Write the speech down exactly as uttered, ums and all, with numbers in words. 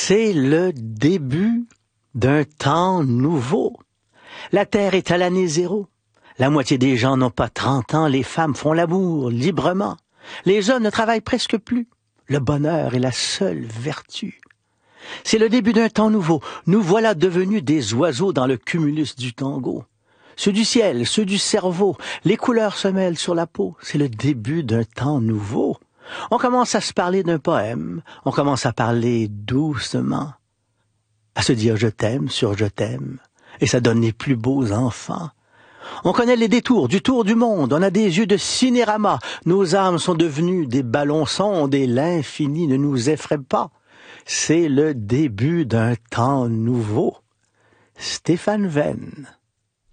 C'est le début d'un temps nouveau. La Terre est à l'année zéro. La moitié des gens n'ont pas trente ans, les femmes font l'amour librement. Les hommes ne travaillent presque plus. Le bonheur est la seule vertu. C'est le début d'un temps nouveau. Nous voilà devenus des oiseaux dans le cumulus du tango. Ceux du ciel, ceux du cerveau, les couleurs se mêlent sur la peau. C'est le début d'un temps nouveau. On commence à se parler d'un poème, on commence à parler doucement, à se dire je t'aime sur je t'aime, et ça donne les plus beaux enfants. On connaît les détours du tour du monde, on a des yeux de cinérama, nos âmes sont devenues des ballons sondes et l'infini ne nous effraie pas. C'est le début d'un temps nouveau. Stéphane Venn.